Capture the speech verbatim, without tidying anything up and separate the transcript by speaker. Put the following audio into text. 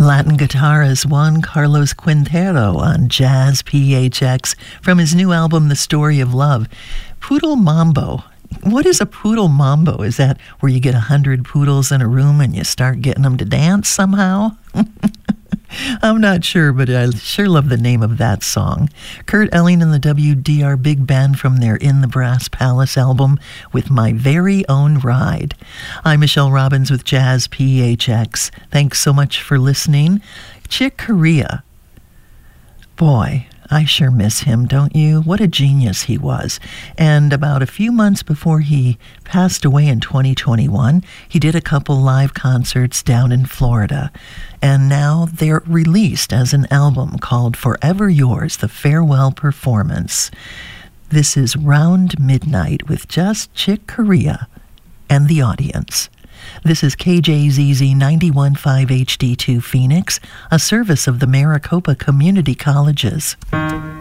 Speaker 1: Latin guitarist Juan Carlos Quintero on Jazz P H X from his new album, The Story of Love. Poodle Mambo. What is a poodle mambo? Is that where you get a hundred poodles in a room and you start getting them to dance somehow? I'm not sure, but I sure love the name of that song. Kurt Elling and the W D R Big Band from their In the Brass Palace album with My Very Own Ride. I'm Michelle Robbins with Jazz P H X. Thanks so much for listening. Chick Corea. Boy, I sure miss him, don't you? What a genius he was. And about a few months before he passed away in twenty twenty-one, he did a couple live concerts down in Florida. And now they're released as an album called Forever Yours, the Farewell Performance. This is Round Midnight with just Chick Corea and the audience. This is K J Z Z ninety-one point five H D two Phoenix, a service of the Maricopa Community Colleges.